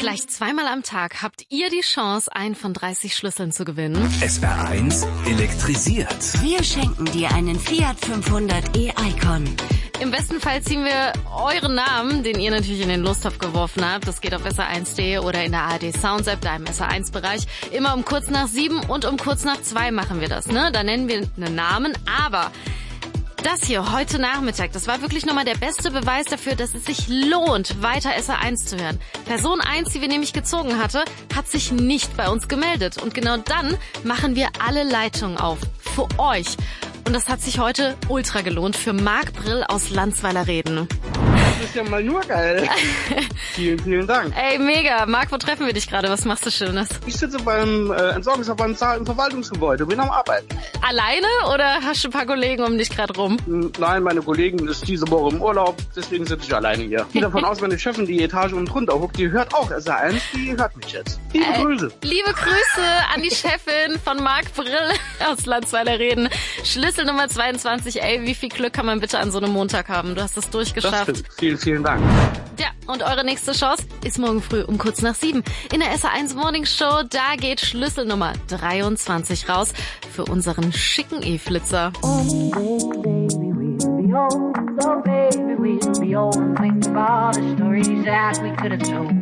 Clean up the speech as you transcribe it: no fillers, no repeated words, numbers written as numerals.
Gleich zweimal am Tag habt ihr die Chance, einen von 30 Schlüsseln zu gewinnen. SR1 elektrisiert. Wir schenken dir einen Fiat 500 e-Icon. Im besten Fall ziehen wir euren Namen, den ihr natürlich in den Lostopf geworfen habt. Das geht auf SR1.de oder in der ARD Sounds App, da im SR1-Bereich. Immer um kurz nach 7 und um kurz nach 2 machen wir das, ne? Da nennen wir einen Namen, aber das hier heute Nachmittag, das war wirklich nochmal der beste Beweis dafür, dass es sich lohnt, weiter SR1 zu hören. Person 1, die wir nämlich gezogen hatte, hat sich nicht bei uns gemeldet. Und genau dann machen wir alle Leitungen auf. Für euch. Und das hat sich heute ultra gelohnt für Marc Brill aus Landsweiler Reden. Das ist ja mal nur geil. Vielen Dank. Ey, mega. Marc, wo treffen wir dich gerade? Was machst du Schönes? Ich sitze beim Entsorgungsverband im Verwaltungsgebäude, bin am Arbeiten. Alleine oder hast du ein paar Kollegen um dich gerade rum? Nein, meine Kollegin ist diese Woche im Urlaub, deswegen sitze ich alleine hier. Ich gehe davon aus, meine Chefin, die Etage unten drunter huckt, die hört auch SR1, die hört mich jetzt. Liebe Grüße. Liebe Grüße an die Chefin von Marc Brill aus Landsweiler Reden. Schlüssel Nummer 22. Ey, wie viel Glück kann man bitte an so einem Montag haben? Du hast es durchgeschafft. Das stimmt. Vielen Dank. Ja, und eure nächste Chance ist morgen früh um kurz nach 7 in der SR1 Morning Show. Da geht Schlüssel Nummer 23 raus für unseren schicken E-Flitzer. So baby, we'll be old and think of all the stories that we could have told.